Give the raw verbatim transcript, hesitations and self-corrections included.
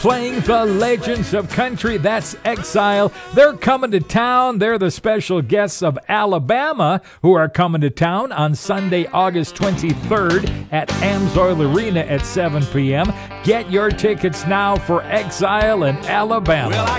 Playing the Legends of Country, that's Exile. They're coming to town. They're the special guests of Alabama who are coming to town on Sunday, August twenty-third at Amsoil Arena at seven p.m. Get your tickets now for Exile in Alabama. Well, I